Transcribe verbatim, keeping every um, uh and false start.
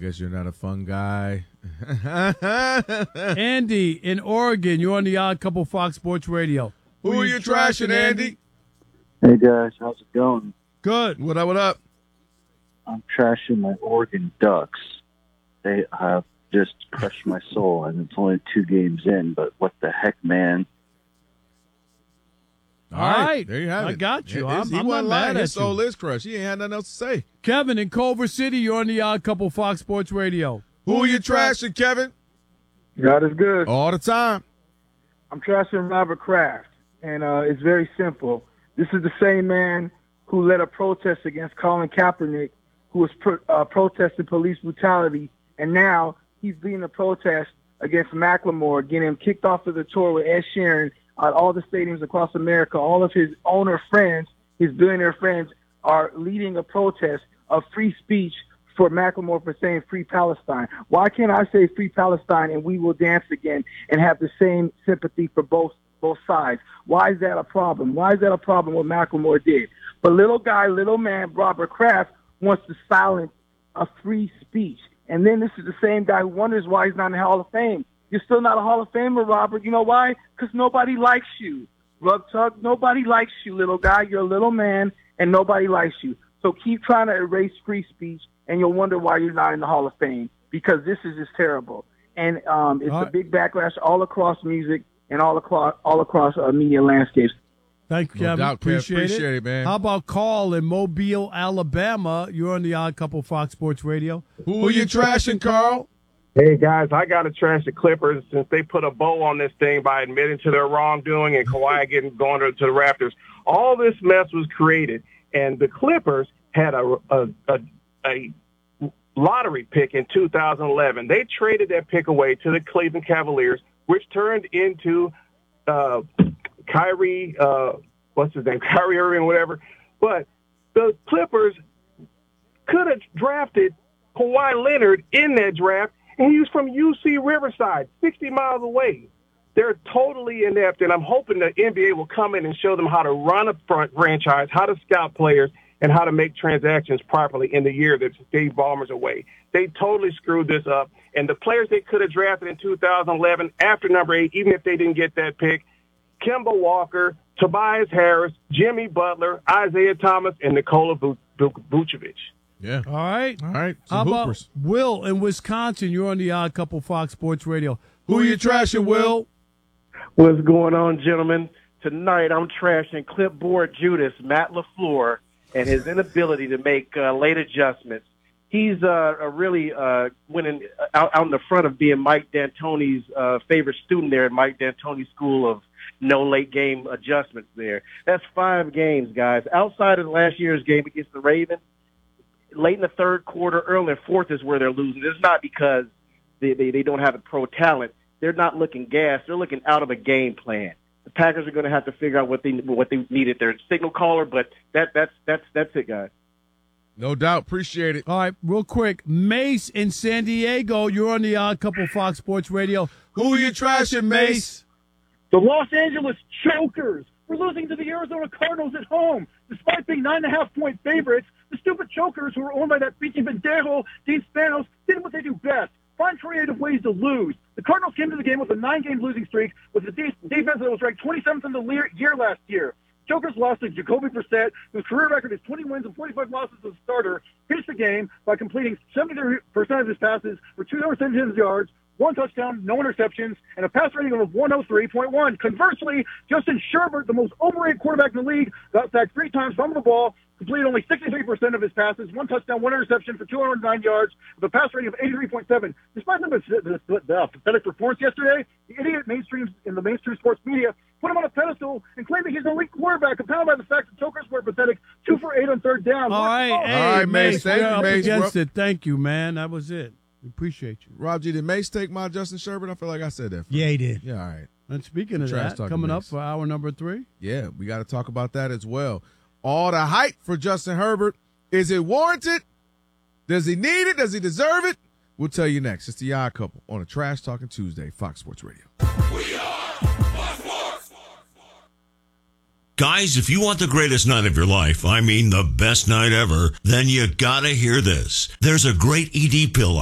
guess you're not a fun guy. Andy in Oregon, you're on the Odd Couple Fox Sports Radio. Who, Who are you trashing, Andy? Hey, guys. How's it going? Good. What up, what up? I'm trashing my Oregon Ducks. They have just crushed my soul, and it's only two games in, but what the heck, man? All right. There you have it. I got you. It, I'm, he I'm wasn't not lying. mad His at you. soul is crushed. He ain't had nothing else to say. Kevin in Culver City, you're on the Odd Couple Fox Sports Radio. Who are you trashing, Kevin? God is good. All the time. I'm trashing Robert Kraft, and uh, it's very simple. This is the same man who led a protest against Colin Kaepernick, who was pro- uh, protesting police brutality, and now he's leading a protest against Macklemore, getting him kicked off of the tour with Ed Sheeran at all the stadiums across America. All of his owner friends, his billionaire friends, are leading a protest of free speech for Macklemore for saying Free Palestine. Why can't I say Free Palestine and we will dance again and have the same sympathy for both both sides? Why is that a problem? Why is that a problem what Macklemore did? But little guy, little man, Robert Kraft wants to silence a free speech. And then this is the same guy who wonders why he's not in the Hall of Fame. You're still not a Hall of Famer, Robert. You know why? Because nobody likes you. Rub Tug, nobody likes you, little guy. You're a little man, and nobody likes you. So keep trying to erase free speech, and you'll wonder why you're not in the Hall of Fame, because this is just terrible. And um, it's right. a big backlash all across music and all across all across uh, media landscapes. Thank you, No Kevin. doubt, Kev. Appreciate, Appreciate it, man. How about Carl in Mobile, Alabama? You're on the Odd Couple Fox Sports Radio. Who are you trashing, Carl? Hey, guys, I got to trash the Clippers since they put a bow on this thing by admitting to their wrongdoing and Kawhi getting going to, to the Raptors. All this mess was created, and the Clippers had a, a, a, a lottery pick in two thousand eleven. They traded that pick away to the Cleveland Cavaliers, which turned into uh, Kyrie, uh, what's his name, Kyrie Irving, whatever. But the Clippers could have drafted Kawhi Leonard in that draft, and he was from U C Riverside, sixty miles away. They're totally inept, and I'm hoping the N B A will come in and show them how to run a front franchise, how to scout players, and how to make transactions properly in the year that Steve Ballmer's away. They totally screwed this up, and the players they could have drafted in two thousand eleven after number eight, even if they didn't get that pick, Kemba Walker, Tobias Harris, Jimmy Butler, Isaiah Thomas, and Nikola Vucevic. Yeah. All right. All right. How Some about hoopers. Will in Wisconsin? You're on the Odd Couple Fox Sports Radio. Who are you trashing, Will? What's going on, gentlemen? Tonight I'm trashing Clipboard Judas, Matt LaFleur, and his inability to make uh, late adjustments. He's uh, a really uh, winning out, out in the front of being Mike D'Antoni's uh, favorite student there at Mike D'Antoni's School of No Late Game Adjustments there. That's five games, guys. Outside of last year's game against the Ravens, late in the third quarter, early in the fourth is where they're losing. It's not because they, they, they don't have the pro talent. They're not looking gas. They're looking out of a game plan. The Packers are going to have to figure out what they what they needed. Their signal caller, but that that's that's that's it, guys. No doubt. Appreciate it. All right, real quick. Mace in San Diego. You're on the Odd Couple Fox Sports Radio. Who are you trashing, Mace? The Los Angeles Chokers. We're losing to the Arizona Cardinals at home. Despite being nine and a half point favorites, the stupid Chokers, who were owned by that Pinche Pendejo, Dean Spanos, did what they do best. Find creative ways to lose. The Cardinals came to the game with a nine-game losing streak with a de- defense that was ranked twenty-seventh in the le- year last year. Chokers lost to Jacoby Brissett, whose career record is twenty wins and forty-five losses as a starter, finished the game by completing seventy-three percent of his passes for two hundred seventy yards, one touchdown, no interceptions, and a pass rating of one oh three point one. Conversely, Justin Sherbert, the most overrated quarterback in the league, got sacked three times, fumbled the ball, completed only sixty-three percent of his passes, one touchdown, one interception for two hundred nine yards, with a pass rating of eighty-three point seven. Despite the, the, the, the pathetic performance yesterday, the idiot mainstream in the mainstream sports media put him on a pedestal and claimed that he's an elite quarterback, compounded by the fact that Chokers were pathetic, two for eight on third down. All right, All hey, right, Mace. Thank we're you, up Mace. against Bro. it. Thank you, man. That was it. We appreciate you. Rob G, did Mace take my Justin Sherbert? I feel like I said that. Yeah, he did. Yeah, all right. And speaking of Trash that, talking coming up Mace. for hour number three. Yeah, we got to talk about that as well. All the hype for Justin Herbert. Is it warranted? Does he need it? Does he deserve it? We'll tell you next. It's the Odd Couple on a Trash Talking Tuesday, Fox Sports Radio. We are Fox Sports. Guys, if you want the greatest night of your life, I mean the best night ever, then you gotta hear this. There's a great E D pill